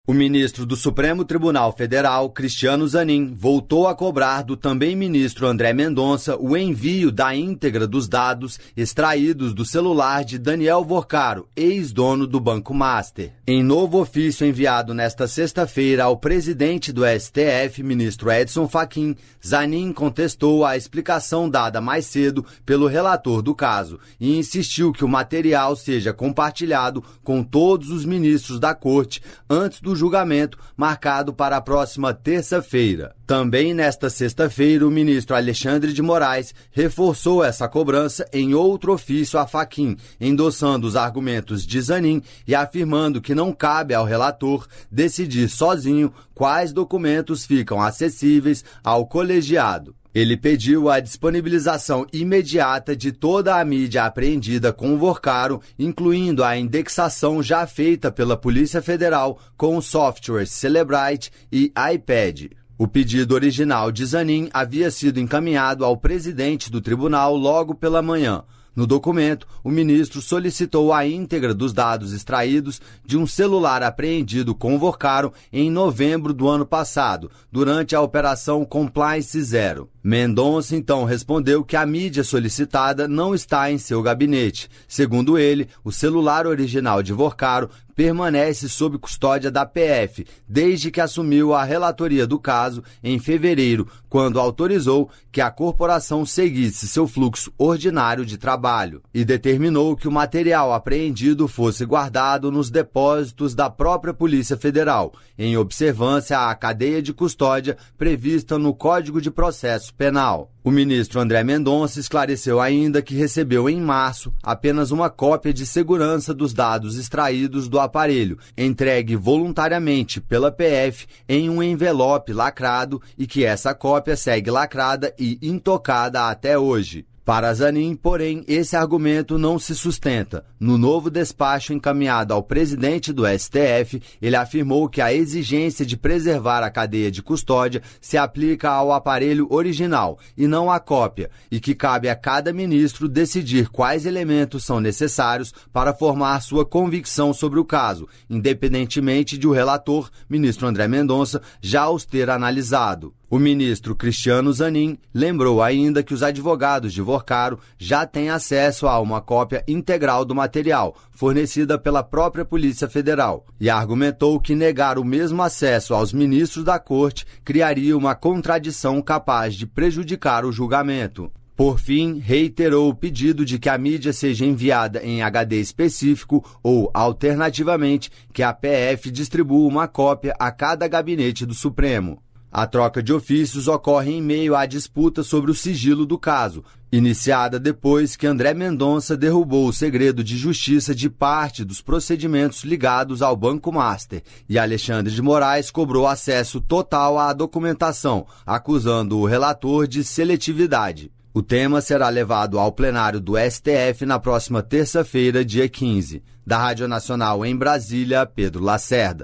O ministro do Supremo Tribunal Federal, Cristiano Zanin, voltou a cobrar do também ministro André Mendonça o envio da íntegra dos dados extraídos do celular de Daniel Vorcaro, ex-dono do Banco Master. Em novo ofício enviado nesta sexta-feira ao presidente do STF, ministro Edson Fachin, Zanin contestou a explicação dada mais cedo pelo relator do caso e insistiu que o material seja compartilhado com todos os ministros da Corte antes do julgamento marcado para a próxima terça-feira. Também nesta sexta-feira, o ministro Alexandre de Moraes reforçou essa cobrança em outro ofício a Fachin, endossando os argumentos de Zanin e afirmando que não cabe ao relator decidir sozinho quais documentos ficam acessíveis ao colegiado. Ele pediu a disponibilização imediata de toda a mídia apreendida com o Vorcaro, incluindo a indexação já feita pela Polícia Federal com os softwares Cellebrite e iPad. O pedido original de Zanin havia sido encaminhado ao presidente do tribunal logo pela manhã. No documento, o ministro solicitou a íntegra dos dados extraídos de um celular apreendido com Vorcaro em novembro do ano passado, durante a Operação Compliance Zero. Mendonça, então, respondeu que a mídia solicitada não está em seu gabinete. Segundo ele, o celular original de Vorcaro permanece sob custódia da PF, desde que assumiu a relatoria do caso em fevereiro, quando autorizou que a corporação seguisse seu fluxo ordinário de trabalho e determinou que o material apreendido fosse guardado nos depósitos da própria Polícia Federal, em observância à cadeia de custódia prevista no Código de Processo Penal. O ministro André Mendonça esclareceu ainda que recebeu em março apenas uma cópia de segurança dos dados extraídos do aparelho, entregue voluntariamente pela PF em um envelope lacrado e que essa cópia segue lacrada e intocada até hoje. Para Zanin, porém, esse argumento não se sustenta. No novo despacho encaminhado ao presidente do STF, ele afirmou que a exigência de preservar a cadeia de custódia se aplica ao aparelho original e não à cópia, e que cabe a cada ministro decidir quais elementos são necessários para formar sua convicção sobre o caso, independentemente de o relator, ministro André Mendonça, já os ter analisado. O ministro Cristiano Zanin lembrou ainda que os advogados de Vorcaro já têm acesso a uma cópia integral do material, fornecida pela própria Polícia Federal, e argumentou que negar o mesmo acesso aos ministros da Corte criaria uma contradição capaz de prejudicar o julgamento. Por fim, reiterou o pedido de que a mídia seja enviada em HD específico ou, alternativamente, que a PF distribua uma cópia a cada gabinete do Supremo. A troca de ofícios ocorre em meio à disputa sobre o sigilo do caso, iniciada depois que André Mendonça derrubou o segredo de justiça de parte dos procedimentos ligados ao Banco Master, e Alexandre de Moraes cobrou acesso total à documentação, acusando o relator de seletividade. O tema será levado ao plenário do STF na próxima terça-feira, dia 15. Da Rádio Nacional em Brasília, Pedro Lacerda.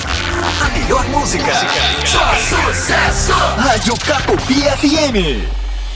A melhor música, só sucesso! Rádio Capopi FM.